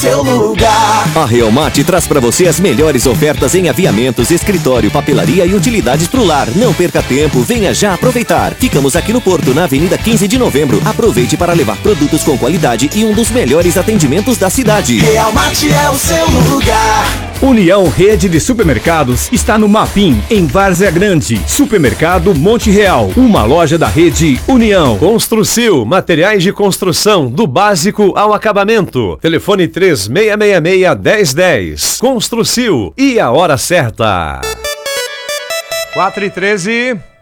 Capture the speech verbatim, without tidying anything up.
seu lugar. A Realmate traz para você as melhores ofertas em aviamentos, escritório, papelaria e utilidades pro lar. Não perca tempo, venha já aproveitar. Ficamos aqui no Porto, na Avenida quinze de Novembro. Aproveite para levar produtos com qualidade e um dos melhores atendimentos da cidade. Realmate é o seu lugar. União Rede de Supermercados está no Mapim, em Várzea Grande. Supermercado Monte Real, uma loja da rede União. Construcil, materiais de construção, do básico ao acabamento. Telefone três seis seis seis, dez dez. Construcil, e a hora certa. quatro e treze.